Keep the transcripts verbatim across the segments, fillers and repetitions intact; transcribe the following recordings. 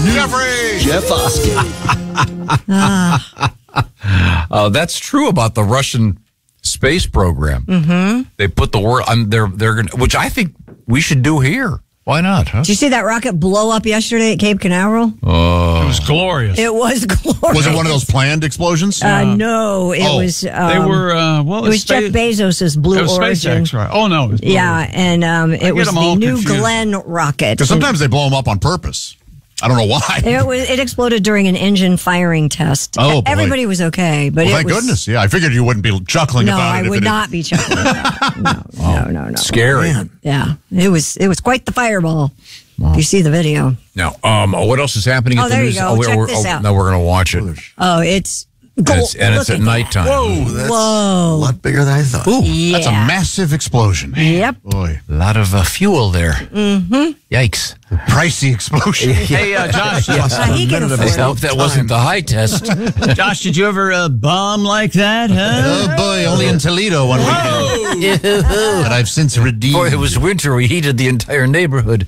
You got free. Jeff Oskin. uh, that's true about the Russian space program. Mm-hmm. They put the word on there. They're gonna, which I think we should do here. Why not? Huh? Did you see that rocket blow up yesterday at Cape Canaveral? Oh, it was glorious. It was glorious. Was it one of those planned explosions? Uh, no, it Oh. was. Um, They were. Uh, well, it was Spa- Jeff Bezos' Blue It was Origin. SpaceX, right? Oh no. It was Blue Yeah, Origin. and um, I it get was them the all New confused. Glenn rocket. Because sometimes they blow them up on purpose. I don't know why. It was. It exploded during an engine firing test. Oh, boy. Everybody was okay, but Well, it thank was, goodness. Yeah, I figured you wouldn't be chuckling No, about it. I if would it had- not be chuckling. about it. No, no, no, no. Scary. Yeah, it was. It was quite the fireball. If you see the video. Now, um, what else is happening Oh, at the there you news? go. Oh, we're- Check we're- this oh, out. No, we're going to watch it. Oh, it's. And it's, and it's at nighttime. Whoa, that's Whoa. a lot bigger than I thought. Ooh, Yeah. that's a massive explosion. Yep. Boy, A lot of uh, fuel there. Mm-hmm. Yikes. pricey explosion. Hey, uh, Josh. Uh, he can I afford it. hope that wasn't the high test. Josh, did you ever uh, bomb like that? Huh? Oh boy, only in Toledo one weekend. But I've since redeemed. Boy, it was winter. We heated the entire neighborhood.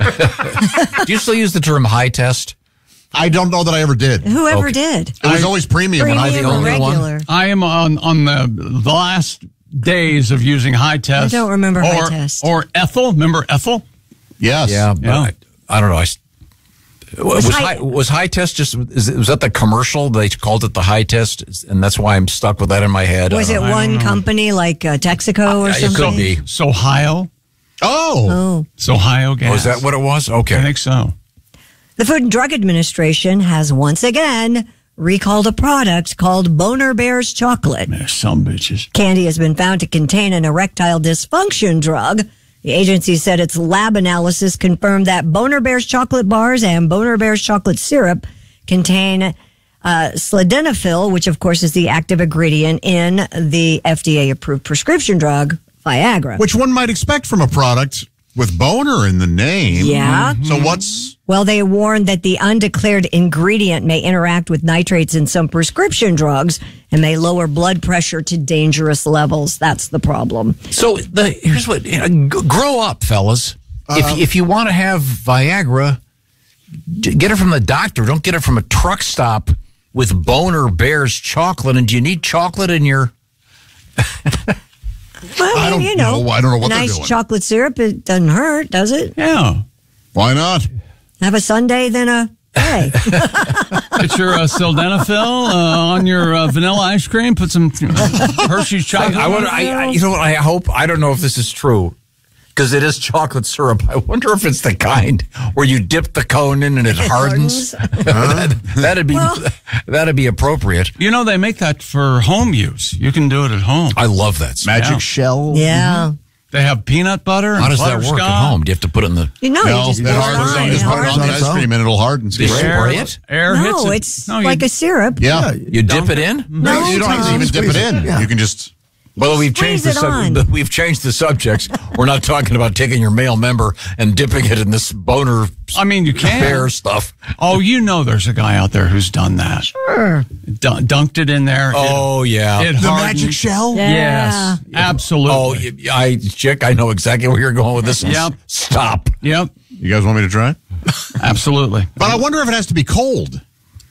Do you still use the term high test? I don't know that I ever did. It Whoever Okay. did. was always premium. when I Premium the or only one? regular. I am on on the the last days of using high test. I don't remember or, high test. Or Ethel. Remember Ethel? Yes. Yeah, but Yeah. I, I don't know. I, s- was, high- high, was high test just, is, was that the commercial? They called it the high test, and that's why I'm stuck with that in my head. Was I it don't know. one company like uh, Texaco or It something? could be. Sohio. Oh. Oh. Sohio gas. Oh, is that what it was? I Okay. think so. The Food and Drug Administration has once again recalled a product called Boner Bears chocolate. There's some bitches. Candy has been found to contain an erectile dysfunction drug. The agency said its lab analysis confirmed that Boner Bears chocolate bars and Boner Bears chocolate syrup contain uh, sildenafil, which of course is the active ingredient in the F D A-approved prescription drug Viagra. Which one might expect from a product with boner in the name. Yeah. So what's... Well, they warned that the undeclared ingredient may interact with nitrates in some prescription drugs and may lower blood pressure to dangerous levels. That's the problem. So the, here's what, you know, g- grow up, fellas. if, if you want to have Viagra, g- get it from the doctor. Don't get it from a truck stop with Boner Bears chocolate. And do you need chocolate in your... Well, I don't you know, know. I don't know what they're nice doing. chocolate syrup, it doesn't hurt, does it? Yeah. Why not? Have a Sunday, then a hey. Get your uh, sildenafil uh, on your uh, vanilla ice cream. Put some Hershey's chocolate. I wonder, I, I, you know what, I hope, I don't know if this is true, because it is chocolate syrup. I wonder if it's the kind where you dip the cone in and it, hardens. that, that'd be that'd be appropriate. You know, they make that for home use. You can do it at home. I love that stuff. Magic Yeah. shell? Yeah. They have peanut butter and How does that work butterscotch. at home? Do you have to put it in the... You know, No, you just it pour it hardens on. on, It just put it on the hardens. ice cream and it'll harden. They spray it? Air hits No, it. it's No, you- like a syrup. Yeah. You dip it in? No, you don't have to even dip it in. Yeah. You can just... Well, we've Squeeze changed the it sub- on. we've changed the subjects. We're not talking about taking your male member and dipping it in this Boner I mean, you can. Bear stuff. Oh, you know there's a guy out there who's done that. Sure. Dun- dunked it in there. Oh, yeah. It, it The hardened. magic shell? Yeah. Yes, absolutely. Oh, y- I, Chick, I know exactly where you're going with this. Yep. Stop. Yep, You guys want me to try? absolutely. But I wonder if it has to be cold.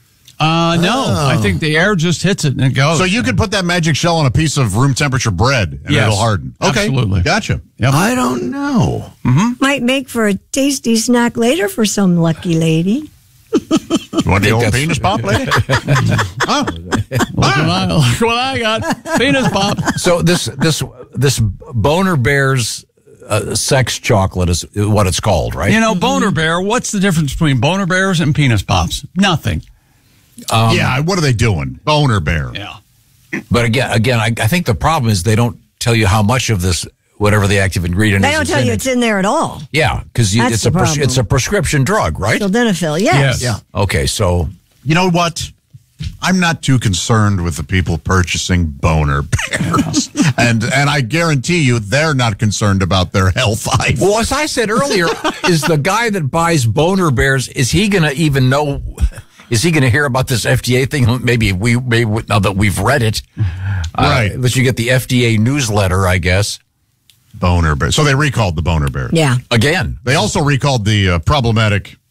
Uh, no, I think the air just hits it and it goes. So you could put that magic shell on a piece of room temperature bread and Yes. it'll harden. Okay. Absolutely. Gotcha. Yep. I don't know. Might make for a tasty snack later for some lucky lady. You want the old that's- penis pop, lady? Oh. Look what I, look what I got. Penis pop. So this this this Boner Bears uh, sex chocolate is what it's called, right? You know, Boner Bear, what's the difference between Boner Bears and penis pops? Nothing. Yeah, what are they doing? Boner Bear. Yeah. But again, again, I, I think the problem is they don't tell you how much of this, whatever the active ingredient They is. don't is tell in you it. it's in there at all. Yeah, because That's it's the a pres- problem. it's a prescription drug, right? Sildenafil, yes. Yes. Yeah. Okay, so You know what? I'm not too concerned with the people purchasing Boner Bears. and and I guarantee you they're not concerned about their health either. well, as I said earlier, is the guy that buys Boner Bears, is he going to even know? Is he going to hear about this F D A thing? Maybe we, maybe now that we've read it, Right. Uh, unless you get the F D A newsletter, I guess. Boner Bear. So they recalled the Boner Bear. Yeah. Again, They also recalled the uh, problematic